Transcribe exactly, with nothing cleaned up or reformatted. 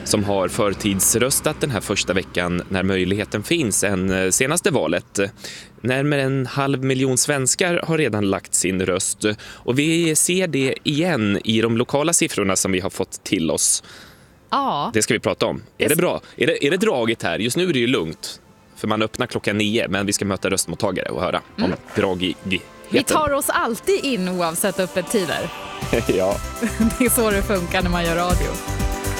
som har förtidsröstat den här första veckan när möjligheten finns än senaste valet. Närmare en halv miljon svenskar har redan lagt sin röst och vi ser det igen i de lokala siffrorna som vi har fått till oss. Ja. Det ska vi prata om. Är det bra? Är det, är det dragigt här? Just nu är det ju lugnt. För man öppnar klockan nio, men vi ska möta röstmottagare och höra om mm. dragigheten. Vi tar oss alltid in oavsett öppettider. Ja. Det är så det funkar när man gör radio.